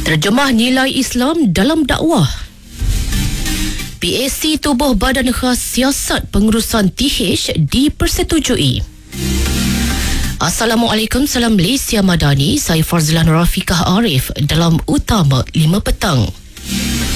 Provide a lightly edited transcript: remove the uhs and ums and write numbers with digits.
Terjemah nilai Islam dalam dakwah. PAC tubuh Badan Khas Siasat Pengurusan TH dipersetujui. Assalamualaikum, salam Malaysia Madani. Saya Farzlan Rafiqah Arif dalam Utama 5 petang.